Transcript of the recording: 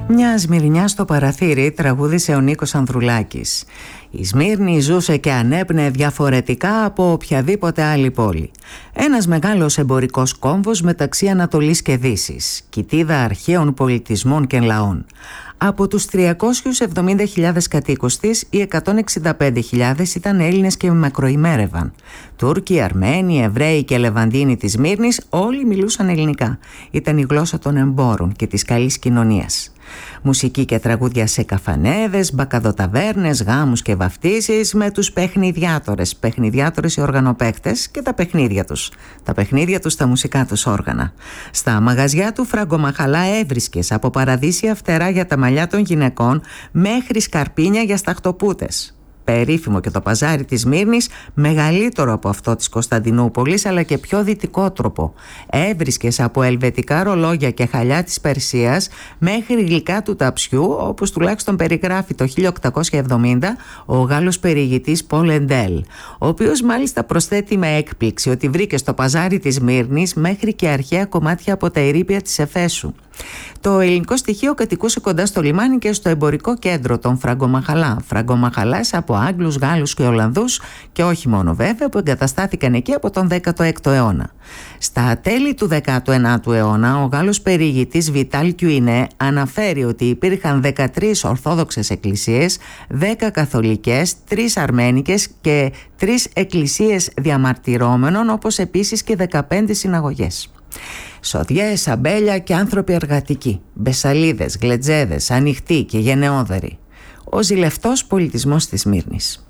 Μια Σμυρνιά στο παραθύρι τραγούδισε ο Νίκος Ανδρουλάκης. Η Σμύρνη ζούσε και ανέπνεε διαφορετικά από οποιαδήποτε άλλη πόλη. Ένας μεγάλος εμπορικός κόμβος μεταξύ Ανατολής και Δύσης, κοιτίδα αρχαίων πολιτισμών και λαών. Από τους 370.000 κατοίκους της, οι 165.000 ήταν Έλληνες και μακροημέρευαν. Τούρκοι, Αρμένοι, Εβραίοι και Λεβαντίνοι της Σμύρνης όλοι μιλούσαν ελληνικά. Ήταν η γλώσσα των εμπόρων και της καλής κοινωνίας. Μουσική και τραγούδια σε καφανέδες, μπακαδοταβέρνες, γάμους και βαφτίσεις με τους παιχνιδιάτορες οι οργανοπαίκτες και τα παιχνίδια τους. Τα παιχνίδια τους στα μουσικά τους όργανα. Στα μαγαζιά του Φραγκομαχαλά έβρισκες από παραδείσια φτερά για τα μαλλιά των γυναικών μέχρι σκαρπίνια για σταχτοπούτες. Περίφημο και το παζάρι της Σμύρνης, μεγαλύτερο από αυτό της Κωνσταντινούπολης αλλά και πιο δυτικότροπο. Έβρισκες από ελβετικά ρολόγια και χαλιά της Περσίας μέχρι γλυκά του ταψιού, όπως τουλάχιστον περιγράφει το 1870 ο Γάλλος περιηγητής Πολ Εντέλ, ο οποίος μάλιστα προσθέτει με έκπληξη ότι βρήκε στο παζάρι της Σμύρνης μέχρι και αρχαία κομμάτια από τα ερείπια της Εφέσου. Το ελληνικό στοιχείο κατοικούσε κοντά στο λιμάνι και στο εμπορικό κέντρο των Φραγκομαχαλά. Φραγκομαχαλάς από Άγγλους, Γάλλους και Ολλανδούς, και όχι μόνο βέβαια, που εγκαταστάθηκαν εκεί από τον 16ο αιώνα. Στα τέλη του 19ου αιώνα, ο Γάλλος περιηγητής Βιτάλ Κιουινέ αναφέρει ότι υπήρχαν 13 Ορθόδοξες εκκλησίες, 10 Καθολικές, 3 Αρμένικες και 3 εκκλησίες διαμαρτυρόμενων, όπως επίσης και 15 συναγωγές. Σοδιές, αμπέλια και άνθρωποι εργατικοί, μπεσαλίδες, γλετζέδες, ανοιχτοί και γενναιόδεροι. Ο ζηλευτός πολιτισμός της Σμύρνης.